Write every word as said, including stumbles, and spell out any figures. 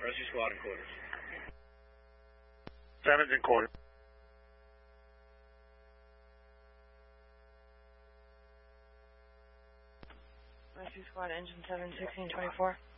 Rescue squad in quarters. Seven's in quarters. Rescue squad, engine seven, sixteen twenty-four.